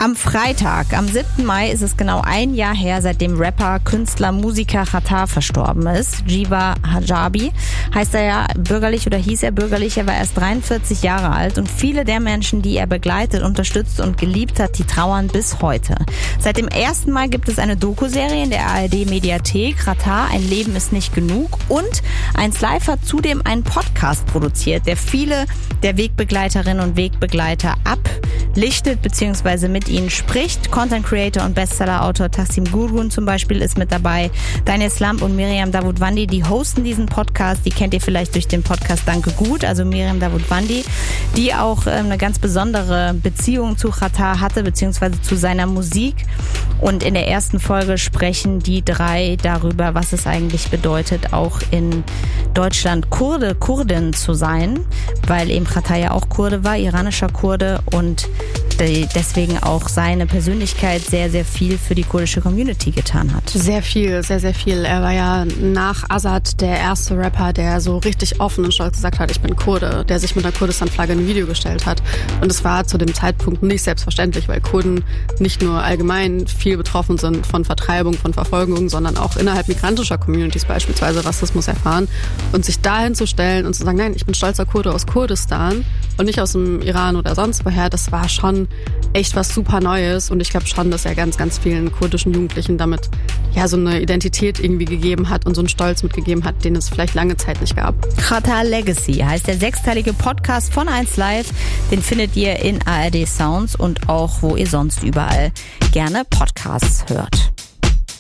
Am Freitag, am 7. Mai, ist es genau ein Jahr her, seitdem Rapper, Künstler, Musiker Xatar verstorben ist. Jiva Hijabi heißt er ja bürgerlich oder hieß er bürgerlich. Er war erst 43 Jahre alt und viele der Menschen, die er begleitet, unterstützt und geliebt hat, die trauern bis heute. Seit dem 1. Mai gibt es eine Dokuserie in der ARD-Mediathek, Xatar, ein Leben ist nicht genug, und 1Live hat zudem einen Podcast produziert, der viele der Wegbegleiterinnen und Wegbegleiter ablichtet bzw. mit ihnen spricht. Content Creator und Bestseller-Autor Tassim Gurgun zum Beispiel ist mit dabei. Daniel Slump und Miriam Davutwandi, die hosten diesen Podcast. Die kennt ihr vielleicht durch den Podcast Danke Gut, also Miriam Davutwandi, die auch eine ganz besondere Beziehung zu Xatar hatte, beziehungsweise zu seiner Musik. Und in der ersten Folge sprechen die drei darüber, was es eigentlich bedeutet, auch in Deutschland Kurdin zu sein, weil eben Xatar ja auch Kurde war, iranischer Kurde, und deswegen auch seine Persönlichkeit sehr, sehr viel für die kurdische Community getan hat. Sehr viel, sehr, sehr viel. Er war ja nach Azad der erste Rapper, der so richtig offen und stolz gesagt hat, ich bin Kurde, der sich mit einer Kurdistan-Flagge in ein Video gestellt hat. Und es war zu dem Zeitpunkt nicht selbstverständlich, weil Kurden nicht nur allgemein viel betroffen sind von Vertreibung, von Verfolgung, sondern auch innerhalb migrantischer Communities beispielsweise Rassismus erfahren. Und sich dahin zu stellen und zu sagen, nein, ich bin stolzer Kurde aus Kurdistan und nicht aus dem Iran oder sonst woher, das war schon echt was super Neues, und ich glaube schon, dass er ganz, ganz vielen kurdischen Jugendlichen damit ja so eine Identität irgendwie gegeben hat und so einen Stolz mitgegeben hat, den es vielleicht lange Zeit nicht gab. Xatar Legacy heißt der 6-teilige Podcast von 1Live. Den findet ihr in ARD Sounds und auch wo ihr sonst überall gerne Podcasts hört.